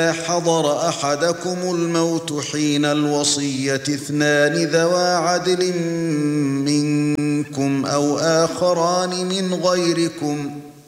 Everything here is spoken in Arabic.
حضر أحدكم الموت حين الوصية اثنان ذوا عدل منكم أو آخران من غيركم